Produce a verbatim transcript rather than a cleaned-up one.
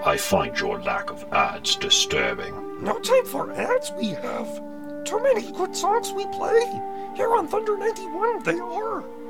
I find your lack of ads disturbing. No time for ads we have. Too many good songs we play. Here on Thunder ninety-one they are.